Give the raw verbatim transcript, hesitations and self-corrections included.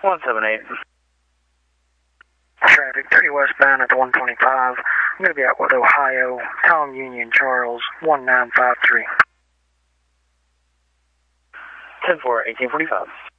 one seven eight. Traffic thirty westbound at the one twenty-five. I'm going to be out with Ohio, Tom Union Charles, one nine five three. ten four, eighteen forty-five.